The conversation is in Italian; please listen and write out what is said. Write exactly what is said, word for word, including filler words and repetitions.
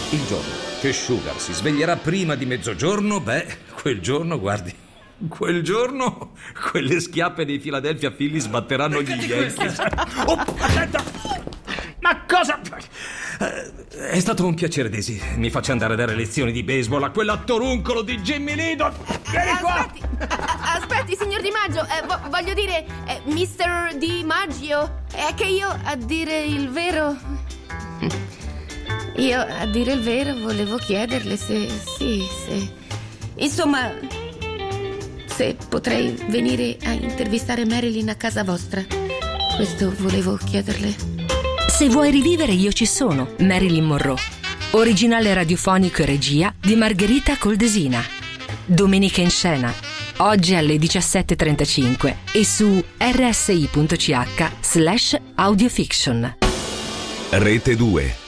Il giorno che Sugar si sveglierà prima di mezzogiorno, beh, quel giorno, guardi, quel giorno quelle schiappe dei Philadelphia Phillies batteranno gli Yankees. Oh, attenta! Ma cosa? È stato un piacere, Daisy. Mi faccia andare a dare lezioni di baseball a quell'attoruncolo di Jimmy Lidon. Vieni qua! Aspetti, aspetti, signor Di Maggio. Eh, vo- voglio dire, eh, mister Di Maggio. È che io, a dire il vero... Io, a dire il vero, volevo chiederle se... Sì, se... Insomma... se potrei venire a intervistare Marilyn a casa vostra. Questo volevo chiederle. Se vuoi rivivere Io ci sono, Marilyn Monroe. Originale radiofonico e regia di Margherita Coldesina. Domenica in scena, oggi alle diciassette e trentacinque e su rsi punto c h slash audiofiction. Rete due.